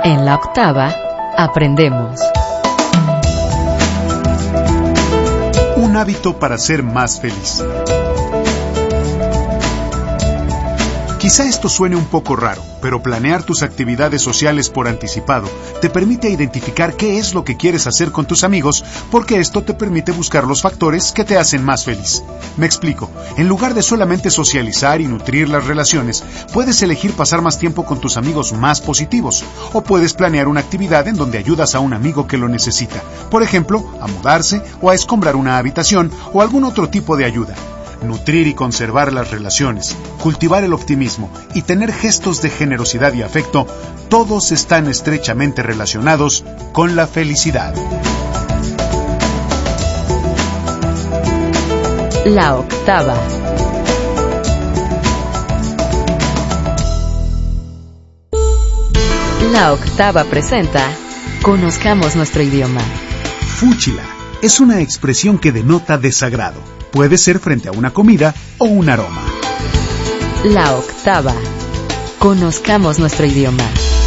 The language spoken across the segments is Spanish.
En la octava, aprendemos. Un hábito para ser más feliz. Quizá esto suene un poco raro, pero planear tus actividades sociales por anticipado te permite identificar qué es lo que quieres hacer con tus amigos, porque esto te permite buscar los factores que te hacen más feliz. Me explico. En lugar de solamente socializar y nutrir las relaciones, puedes elegir pasar más tiempo con tus amigos más positivos, o puedes planear una actividad en donde ayudas a un amigo que lo necesita, por ejemplo, a mudarse o a escombrar una habitación o algún otro tipo de ayuda. Nutrir y conservar las relaciones, cultivar el optimismo y tener gestos de generosidad y afecto, todos están estrechamente relacionados con la felicidad. La octava. La octava presenta Conozcamos nuestro idioma. Fúchila es una expresión que denota desagrado. Puede ser frente a una comida o un aroma. La octava. Conozcamos nuestro idioma.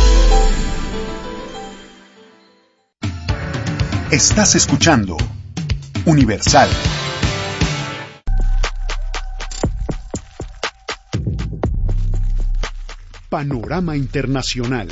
Estás escuchando Universal. Panorama Internacional.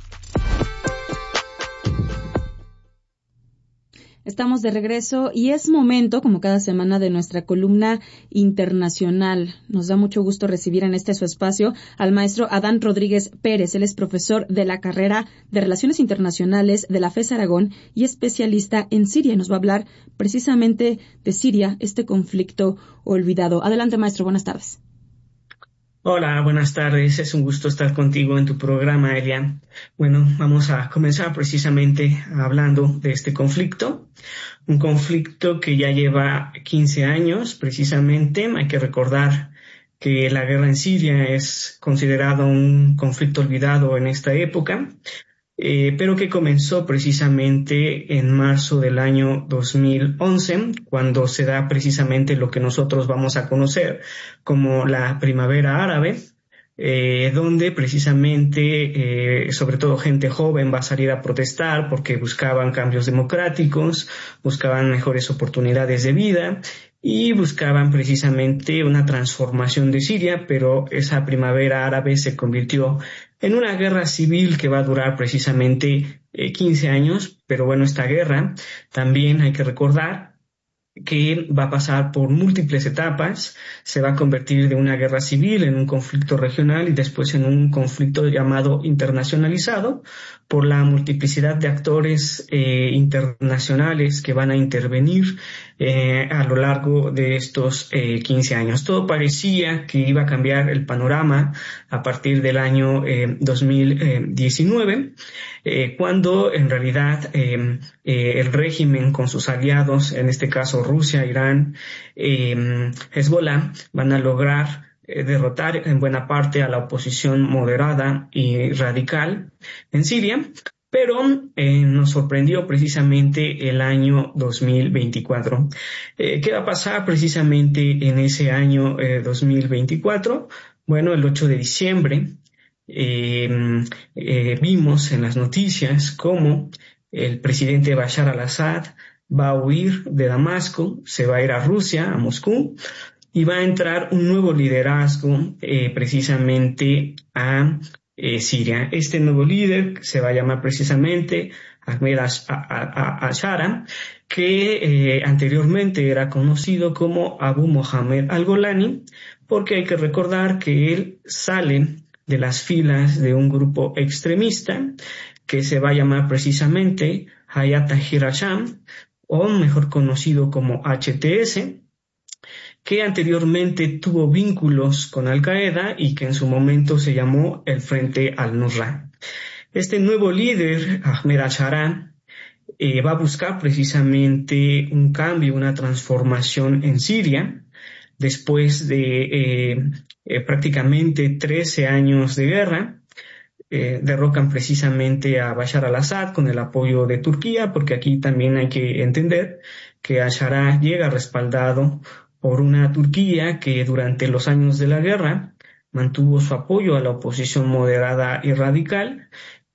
Estamos de regreso y es momento, como cada semana, de nuestra columna internacional. Nos da mucho gusto recibir en su espacio al maestro Adán Rodríguez Pérez. Él es profesor de la carrera de Relaciones Internacionales de la FES Aragón y especialista en Siria. Nos va a hablar precisamente de Siria, este conflicto olvidado. Adelante, maestro. Buenas tardes. Hola, buenas tardes. Es un gusto estar contigo en tu programa, Elia. Bueno, vamos a comenzar precisamente hablando de este conflicto. Un conflicto que ya lleva 15 años, precisamente. Hay que recordar que la guerra en Siria es considerado un conflicto olvidado en esta época, pero que comenzó precisamente en marzo del año 2011, cuando se da precisamente lo que nosotros vamos a conocer como la Primavera Árabe, donde precisamente, sobre todo gente joven va a salir a protestar porque buscaban cambios democráticos, buscaban mejores oportunidades de vida y buscaban precisamente una transformación de Siria, pero esa primavera árabe se convirtió en una guerra civil que va a durar precisamente 15 años, pero bueno, esta guerra también hay que recordar que va a pasar por múltiples etapas, se va a convertir de una guerra civil en un conflicto regional y después en un conflicto llamado internacionalizado por la multiplicidad de actores internacionales que van a intervenir a lo largo de estos 15 años. Todo parecía que iba a cambiar el panorama a partir del año 2019, cuando en realidad el régimen con sus aliados, en este caso Rusia, Irán, Hezbollah, van a lograr derrotar en buena parte a la oposición moderada y radical en Siria, pero nos sorprendió precisamente el año 2024. ¿Qué va a pasar precisamente en ese año 2024? Bueno, el 8 de diciembre vimos en las noticias cómo el presidente Bashar al-Assad va a huir de Damasco, se va a ir a Rusia, a Moscú, y va a entrar un nuevo liderazgo precisamente a Siria. Este nuevo líder se va a llamar precisamente Ahmed al-Shara, que anteriormente era conocido como Abu Mohammed al-Golani, porque hay que recordar que él sale de las filas de un grupo extremista que se va a llamar precisamente Hayat Tahrir al-Sham, o mejor conocido como HTS, que anteriormente tuvo vínculos con Al-Qaeda y que en su momento se llamó el Frente al-Nusra. Este nuevo líder, Ahmed al-Shara, va a buscar precisamente un cambio, una transformación en Siria, después de prácticamente 13 años de guerra. Derrocan precisamente a Bashar al-Assad con el apoyo de Turquía, porque aquí también hay que entender que al-Shara llega respaldado por una Turquía que durante los años de la guerra mantuvo su apoyo a la oposición moderada y radical,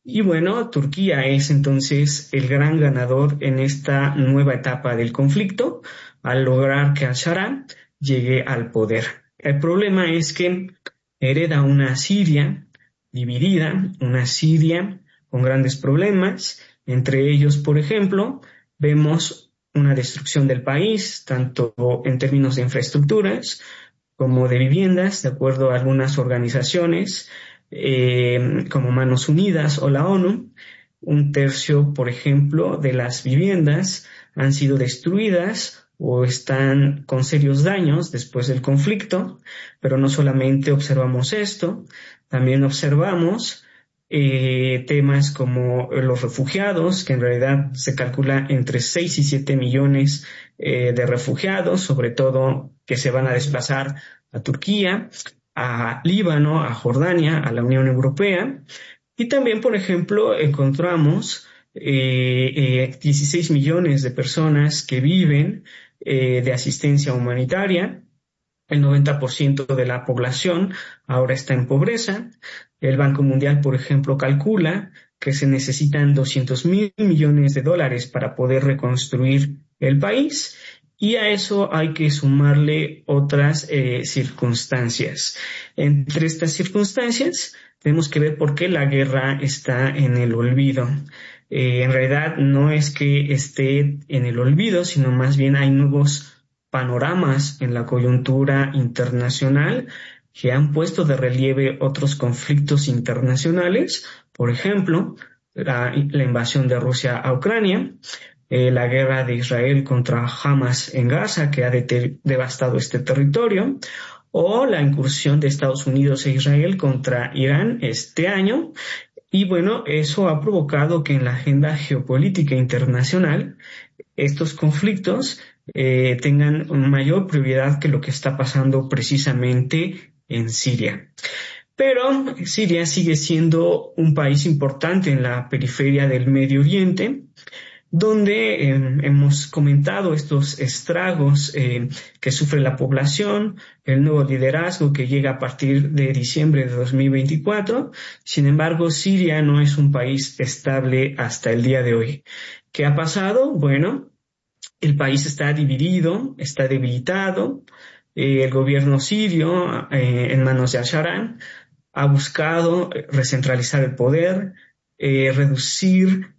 Y bueno, Turquía es entonces el gran ganador en esta nueva etapa del conflicto al lograr que al-Shara llegue al poder. El problema es que hereda una Siria dividida, una Siria con grandes problemas. Entre ellos, por ejemplo, vemos una destrucción del país, tanto en términos de infraestructuras como de viviendas, de acuerdo a algunas organizaciones como Manos Unidas o la ONU. 1/3, por ejemplo, de las viviendas han sido destruidas o están con serios daños después del conflicto, pero no solamente observamos esto, también observamos temas como los refugiados, que en realidad se calcula entre 6 y 7 millones de refugiados, sobre todo que se van a desplazar a Turquía, a Líbano, a Jordania, a la Unión Europea. Y también, por ejemplo, encontramos 16 millones de personas que viven de asistencia humanitaria. El 90% de la población ahora está en pobreza. El Banco Mundial, por ejemplo, calcula que se necesitan 200.000 millones de dólares para poder reconstruir el país. Y a eso hay que sumarle otras circunstancias. Entre estas circunstancias tenemos que ver por qué la guerra está en el olvido. En realidad no es que esté en el olvido, sino más bien hay nuevos panoramas en la coyuntura internacional que han puesto de relieve otros conflictos internacionales, por ejemplo, la invasión de Rusia a Ucrania, la guerra de Israel contra Hamas en Gaza, que ha devastado este territorio, o la incursión de Estados Unidos e Israel contra Irán este año. Y bueno, eso ha provocado que en la agenda geopolítica internacional estos conflictos tengan mayor prioridad que lo que está pasando precisamente en Siria. Pero Siria sigue siendo un país importante en la periferia del Medio Oriente, donde hemos comentado estos estragos que sufre la población, el nuevo liderazgo que llega a partir de diciembre de 2024. Sin embargo, Siria no es un país estable hasta el día de hoy. ¿Qué ha pasado? Bueno, el país está dividido, está debilitado. El gobierno sirio, en manos de al-Shara, ha buscado recentralizar el poder, reducir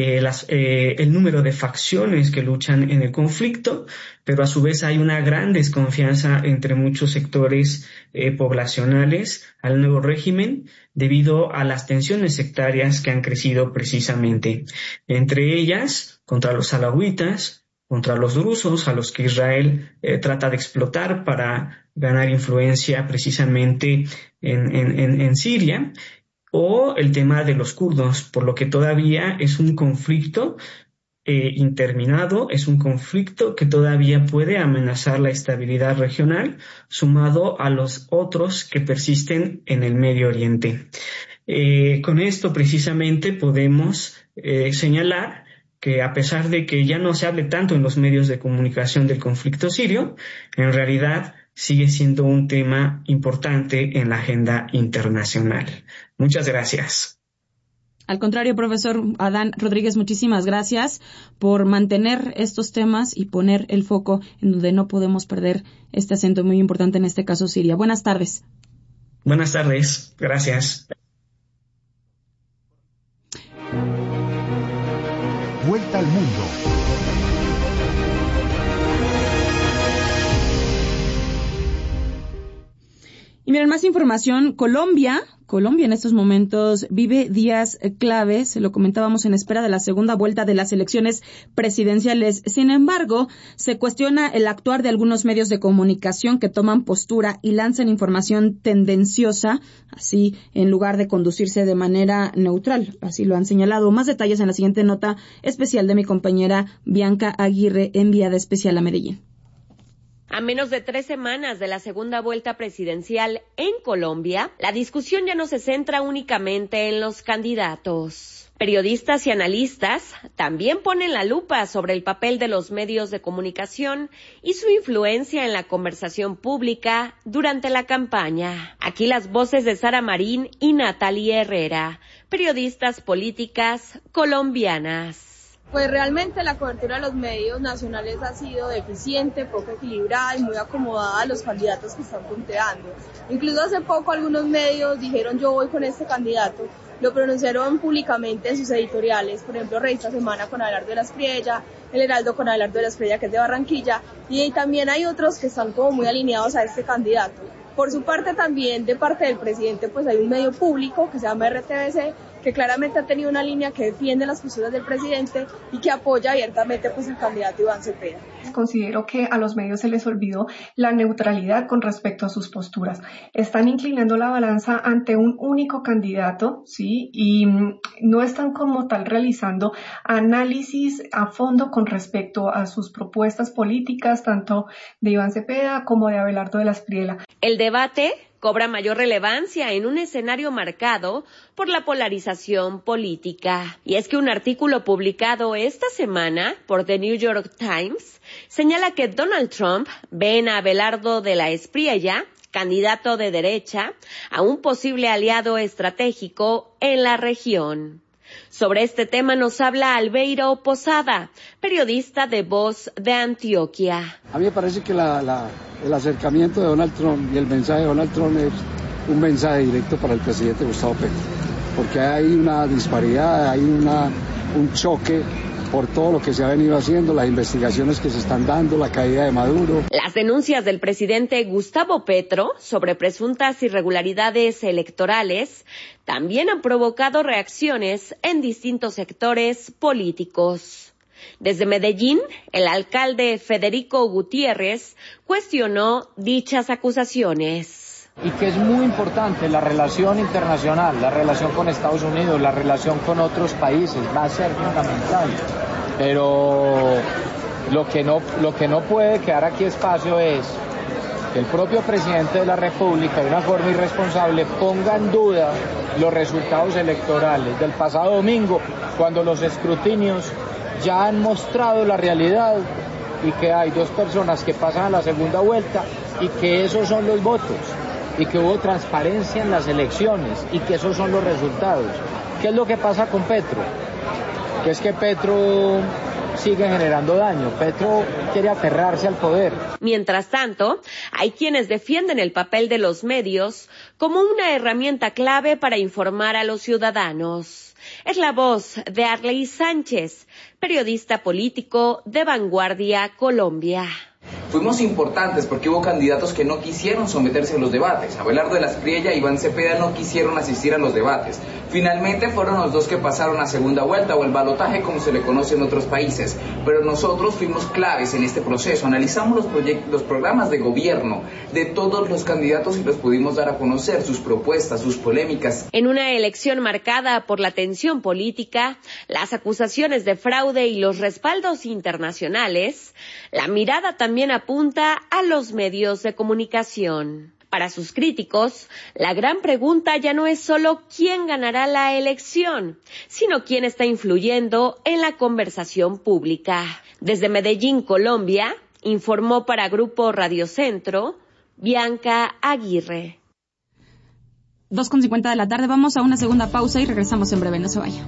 el número de facciones que luchan en el conflicto, pero a su vez hay una gran desconfianza entre muchos sectores poblacionales al nuevo régimen debido a las tensiones sectarias que han crecido precisamente, entre ellas contra los alawitas, contra los drusos, a los que Israel trata de explotar para ganar influencia precisamente en Siria, o el tema de los kurdos, por lo que todavía es un conflicto interminado, es un conflicto que todavía puede amenazar la estabilidad regional, sumado a los otros que persisten en el Medio Oriente. Con esto precisamente podemos señalar que a pesar de que ya no se hable tanto en los medios de comunicación del conflicto sirio, en realidad sigue siendo un tema importante en la agenda internacional. Muchas gracias. Al contrario, profesor Adán Rodríguez, muchísimas gracias por mantener estos temas y poner el foco en donde no podemos perder este acento muy importante, en este caso Siria. Buenas tardes. Buenas tardes. Gracias. Vuelta al mundo. Y miren, más información. Colombia en estos momentos vive días clave, se lo comentábamos, en espera de la segunda vuelta de las elecciones presidenciales. Sin embargo, se cuestiona el actuar de algunos medios de comunicación que toman postura y lanzan información tendenciosa, así en lugar de conducirse de manera neutral. Así lo han señalado. Más detalles en la siguiente nota especial de mi compañera Bianca Aguirre, enviada especial a Medellín. A menos de 3 semanas de la segunda vuelta presidencial en Colombia, la discusión ya no se centra únicamente en los candidatos. Periodistas y analistas también ponen la lupa sobre el papel de los medios de comunicación y su influencia en la conversación pública durante la campaña. Aquí las voces de Sara Marín y Natalie Herrera, periodistas políticas colombianas. Pues realmente la cobertura de los medios nacionales ha sido deficiente, poco equilibrada y muy acomodada a los candidatos que están punteando. Incluso hace poco algunos medios dijeron yo voy con este candidato, lo pronunciaron públicamente en sus editoriales, por ejemplo Revista Semana con Abelardo de la Espriella, El Heraldo con Abelardo de la Espriella que es de Barranquilla, y también hay otros que están como muy alineados a este candidato. Por su parte también, de parte del presidente, pues hay un medio público que se llama RTBC, que claramente ha tenido una línea que defiende las posturas del presidente y que apoya abiertamente pues al candidato Iván Cepeda. Considero que a los medios se les olvidó la neutralidad con respecto a sus posturas. Están inclinando la balanza ante un único candidato, ¿sí? Y no están como tal realizando análisis a fondo con respecto a sus propuestas políticas, tanto de Iván Cepeda como de Abelardo de la Espriella. El debate cobra mayor relevancia en un escenario marcado por la polarización política. Y es que un artículo publicado esta semana por The New York Times señala que Donald Trump ve en Abelardo de la Espriella, candidato de derecha, a un posible aliado estratégico en la región. Sobre este tema nos habla Albeiro Posada, periodista de Voz de Antioquia. A mí me parece que el acercamiento de Donald Trump y el mensaje de Donald Trump es un mensaje directo para el presidente Gustavo Petro, porque hay una disparidad, hay un choque por todo lo que se ha venido haciendo, las investigaciones que se están dando, la caída de Maduro. Las denuncias del presidente Gustavo Petro sobre presuntas irregularidades electorales también han provocado reacciones en distintos sectores políticos. Desde Medellín, el alcalde Federico Gutiérrez cuestionó dichas acusaciones. Y que es muy importante la relación internacional, la relación con Estados Unidos, la relación con otros países, va a ser fundamental. Pero lo que no puede quedar aquí espacio es que el propio presidente de la República, de una forma irresponsable, ponga en duda los resultados electorales del pasado domingo, cuando los escrutinios ya han mostrado la realidad y que hay 2 personas que pasan a la segunda vuelta y que esos son los votos. Y que hubo transparencia en las elecciones y que esos son los resultados. ¿Qué es lo que pasa con Petro? Que es que Petro sigue generando daño. Petro quiere aferrarse al poder. Mientras tanto, hay quienes defienden el papel de los medios como una herramienta clave para informar a los ciudadanos. Es la voz de Arley Sánchez, periodista político de Vanguardia Colombia. Fuimos importantes porque hubo candidatos que no quisieron someterse a los debates. Abelardo de la Espriella y Iván Cepeda no quisieron asistir a los debates. Finalmente fueron los 2 que pasaron a segunda vuelta o el balotaje como se le conoce en otros países. Pero nosotros fuimos claves en este proceso. Analizamos los programas de gobierno de todos los candidatos y los pudimos dar a conocer, sus propuestas, sus polémicas. En una elección marcada por la tensión política, las acusaciones de fraude y los respaldos internacionales, la mirada también apunta a los medios de comunicación. Para sus críticos, la gran pregunta ya no es solo quién ganará la elección, sino quién está influyendo en la conversación pública. Desde Medellín, Colombia, informó para Grupo Radio Centro, Bianca Aguirre. 2:50 de la tarde, vamos a una segunda pausa y regresamos en breve, no se vaya.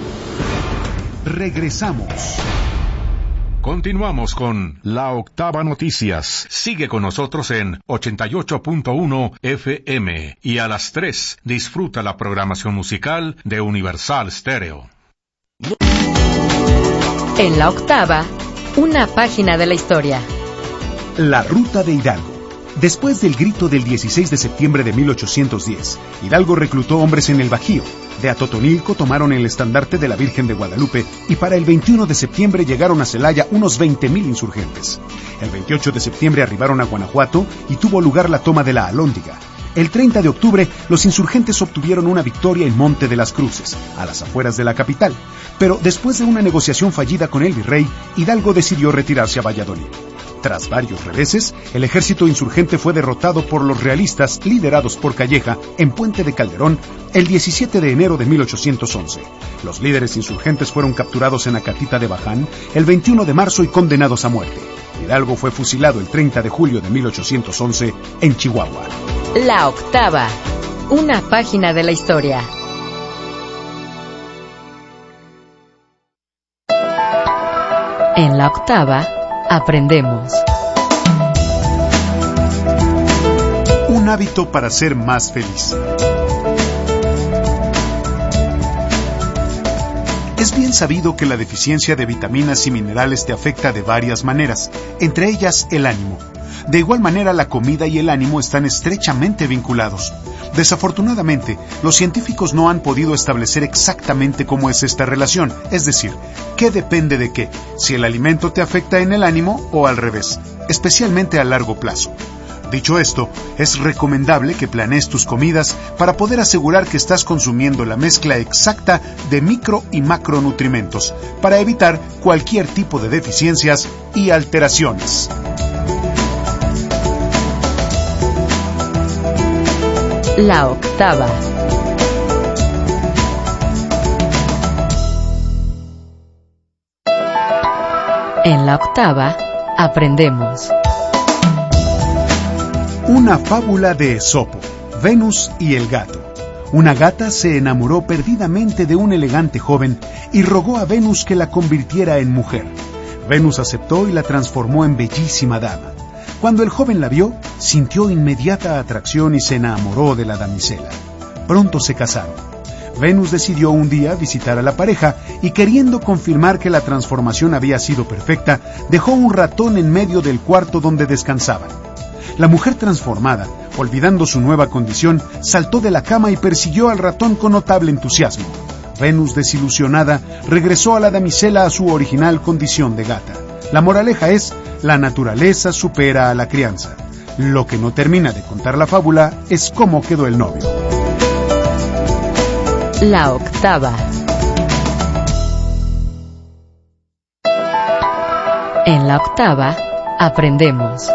Regresamos. Continuamos con La Octava Noticias. Sigue con nosotros en 88.1 FM y a las 3 disfruta la programación musical de Universal Stereo. En La Octava, una página de la historia. La Ruta de Hidalgo. Después del grito del 16 de septiembre de 1810, Hidalgo reclutó hombres en el Bajío. De Atotonilco tomaron el estandarte de la Virgen de Guadalupe y para el 21 de septiembre llegaron a Celaya unos 20,000 insurgentes. El 28 de septiembre arribaron a Guanajuato y tuvo lugar la toma de la Alhóndiga. El 30 de octubre, los insurgentes obtuvieron una victoria en Monte de las Cruces, a las afueras de la capital. Pero después de una negociación fallida con el virrey, Hidalgo decidió retirarse a Valladolid. Tras varios reveses, el ejército insurgente fue derrotado por los realistas liderados por Calleja en Puente de Calderón el 17 de enero de 1811. Los líderes insurgentes fueron capturados en Acatita de Baján el 21 de marzo y condenados a muerte. Hidalgo fue fusilado el 30 de julio de 1811 en Chihuahua. La Octava, una página de la historia. En la octava, aprendemos. Un hábito para ser más feliz. Es bien sabido que la deficiencia de vitaminas y minerales te afecta de varias maneras, entre ellas el ánimo. De igual manera, la comida y el ánimo están estrechamente vinculados. Desafortunadamente, los científicos no han podido establecer exactamente cómo es esta relación, es decir, qué depende de qué, si el alimento te afecta en el ánimo o al revés, especialmente a largo plazo. Dicho esto, es recomendable que planees tus comidas para poder asegurar que estás consumiendo la mezcla exacta de micro y macronutrimentos para evitar cualquier tipo de deficiencias y alteraciones. La octava. En la octava, aprendemos. Una fábula de Esopo, Venus y el gato. Una gata se enamoró perdidamente de un elegante joven y rogó a Venus que la convirtiera en mujer. Venus aceptó y la transformó en bellísima dama. Cuando el joven la vio, sintió inmediata atracción y se enamoró de la damisela. Pronto se casaron. Venus decidió un día visitar a la pareja y, queriendo confirmar que la transformación había sido perfecta, dejó un ratón en medio del cuarto donde descansaban. La mujer transformada, olvidando su nueva condición, saltó de la cama y persiguió al ratón con notable entusiasmo. Venus, desilusionada, regresó a la damisela a su original condición de gata. La moraleja es: la naturaleza supera a la crianza. Lo que no termina de contar la fábula es cómo quedó el novio. La octava. En la octava, aprendemos.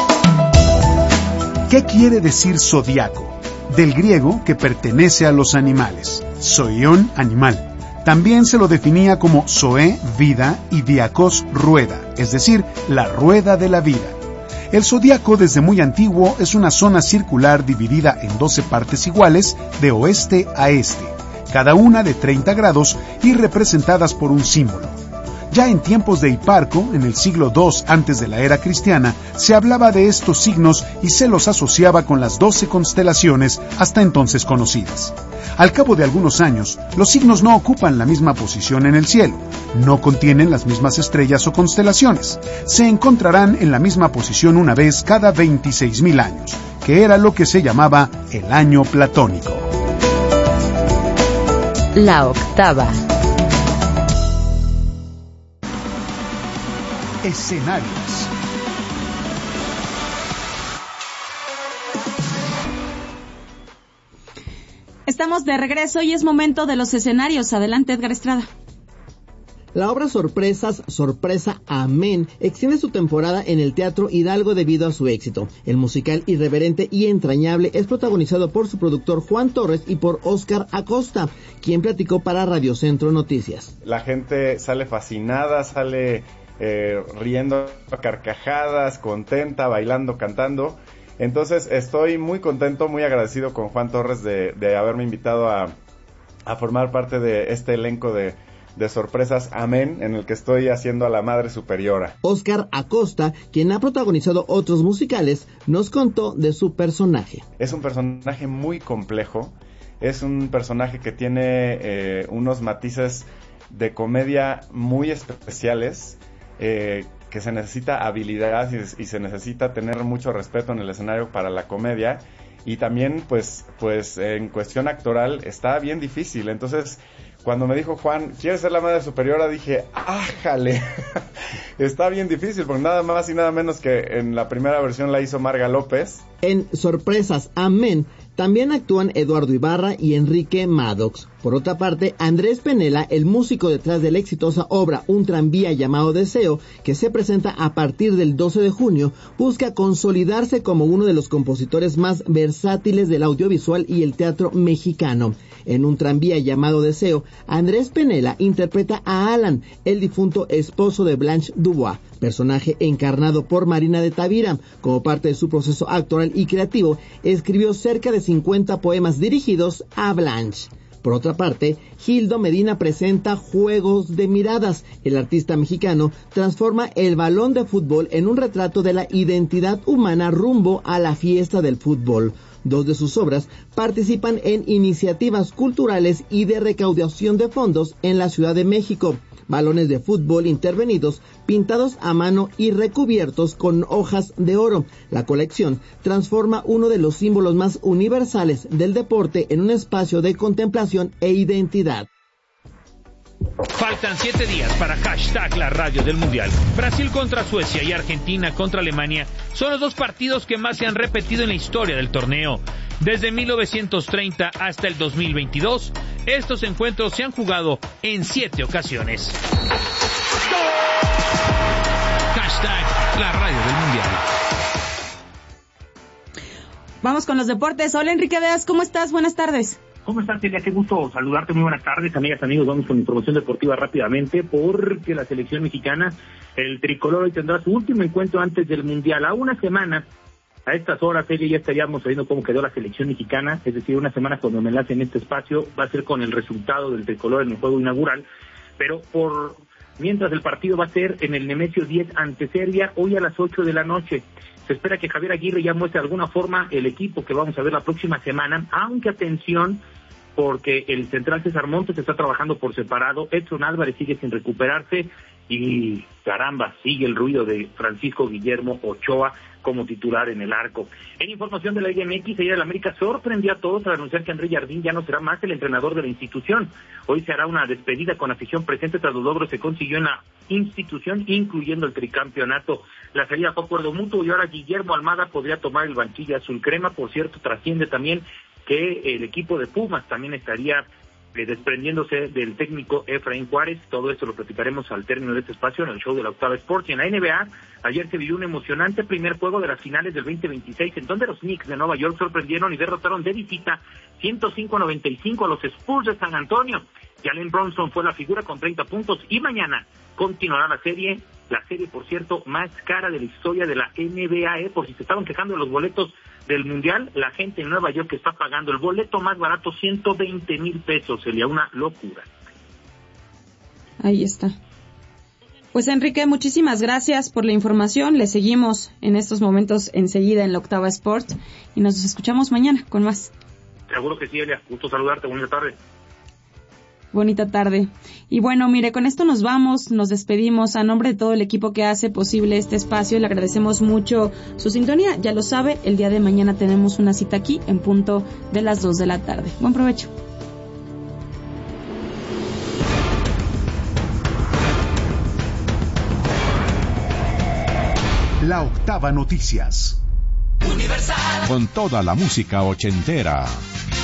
¿Qué quiere decir zodiaco? Del griego, que pertenece a los animales. Zoion, animal. También se lo definía como zoe, vida, y diakos, rueda, es decir, la rueda de la vida. El zodiaco, desde muy antiguo, es una zona circular dividida en 12 partes iguales de oeste a este, cada una de 30 grados y representadas por un símbolo. Ya en tiempos de Hiparco, en el siglo II antes de la era cristiana, se hablaba de estos signos y se los asociaba con las 12 constelaciones hasta entonces conocidas. Al cabo de algunos años, los signos no ocupan la misma posición en el cielo, no contienen las mismas estrellas o constelaciones, se encontrarán en la misma posición una vez cada 26.000 años, que era lo que se llamaba el año platónico. La octava. Escenarios. Estamos de regreso y es momento de los escenarios. Adelante, Edgar Estrada. La obra Sorpresas, Sorpresa, Amén extiende su temporada en el Teatro Hidalgo debido a su éxito. El musical irreverente y entrañable es protagonizado por su productor Juan Torres y por Óscar Acosta, quien platicó para Radio Centro Noticias. La gente sale fascinada, sale riendo a carcajadas, contenta, bailando, cantando. Entonces estoy muy contento, muy agradecido con Juan Torres de haberme invitado a formar parte de este elenco de Sorpresas, Amén, en el que estoy haciendo a la Madre Superiora. Óscar Acosta, quien ha protagonizado otros musicales, nos contó de su personaje. Es un personaje muy complejo, es un personaje que tiene unos matices de comedia muy especiales, que se necesita habilidad y se necesita tener mucho respeto en el escenario para la comedia, y también pues en cuestión actoral está bien difícil. Entonces, cuando me dijo Juan, ¿quieres ser la Madre Superiora?, dije, ¡ájale! Está bien difícil, porque nada más y nada menos que en la primera versión la hizo Marga López. En Sorpresas, Amén también actúan Eduardo Ibarra y Enrique Maddox. Por otra parte, Andrés Penela, el músico detrás de la exitosa obra Un tranvía llamado Deseo, que se presenta a partir del 12 de junio, busca consolidarse como uno de los compositores más versátiles del audiovisual y el teatro mexicano. En Un tranvía llamado Deseo, Andrés Penela interpreta a Alan, el difunto esposo de Blanche Dubois, personaje encarnado por Marina de Tavira. Como parte de su proceso actoral y creativo, escribió cerca de 50 poemas dirigidos a Blanche. Por otra parte, Gildo Medina presenta Juegos de Miradas. El artista mexicano transforma el balón de fútbol en un retrato de la identidad humana rumbo a la fiesta del fútbol. 2 de sus obras participan en iniciativas culturales y de recaudación de fondos en la Ciudad de México. Balones de fútbol intervenidos, pintados a mano y recubiertos con hojas de oro. La colección transforma uno de los símbolos más universales del deporte en un espacio de contemplación e identidad. Faltan 7 días para hashtag la radio del Mundial. Brasil contra Suecia y Argentina contra Alemania son los 2 partidos que más se han repetido en la historia del torneo. Desde 1930 hasta el 2022, estos encuentros se han jugado en 7 ocasiones. Hashtag la radio del Mundial. Vamos con los deportes. Hola, Enrique Veas, ¿cómo estás? Buenas tardes. ¿Cómo estás, Celia? Qué gusto saludarte. Muy buenas tardes, amigas, amigos. Vamos con información deportiva rápidamente porque la selección mexicana, el tricolor, hoy tendrá su último encuentro antes del Mundial. A una semana, a estas horas, Celia, ya estaríamos sabiendo cómo quedó la selección mexicana. Es decir, una semana cuando me enlace en este espacio va a ser con el resultado del tricolor en el juego inaugural. Pero mientras el partido va a ser en el Nemesio 10 ante Serbia, hoy a las 8 de la noche. Se espera que Javier Aguirre ya muestre de alguna forma el equipo que vamos a ver la próxima semana, aunque atención, porque el central César Montes está trabajando por separado, Edson Álvarez sigue sin recuperarse y caramba, sigue el ruido de Francisco Guillermo Ochoa como titular en el arco. En información de la Liga MX, ayer el América sorprendió a todos al anunciar que André Jardín ya no será más el entrenador de la institución. Hoy se hará una despedida con afición presente tras los logros que consiguió en la institución, incluyendo el tricampeonato. La salida fue acuerdo mutuo y ahora Guillermo Almada podría tomar el banquillo azul crema. Por cierto, trasciende también que el equipo de Pumas también estaría desprendiéndose del técnico Efraín Juárez. Todo esto lo platicaremos al término de este espacio en el show de la Octava Sports. Y en la NBA, ayer se vivió un emocionante primer juego de las finales del 2026, en donde los Knicks de Nueva York sorprendieron y derrotaron de visita 105-95 a los Spurs de San Antonio. Jalen Brunson fue la figura con 30 puntos y mañana continuará la serie, por cierto, más cara de la historia de la NBA, por si se estaban quejando de los boletos del Mundial, la gente en Nueva York está pagando el boleto más barato, 120,000 pesos, sería una locura. Ahí está. Pues Enrique, muchísimas gracias por la información, le seguimos en estos momentos enseguida en la Octava Sport y nos escuchamos mañana con más. Seguro que sí, Elia, gusto saludarte, buena tarde. Bonita tarde. Y bueno, mire, con esto nos vamos, nos despedimos. A nombre de todo el equipo que hace posible este espacio, le agradecemos mucho su sintonía. Ya lo sabe, el día de mañana tenemos una cita aquí en punto de las 2 de la tarde. Buen provecho. La Octava Noticias. Universal. Con toda la música ochentera.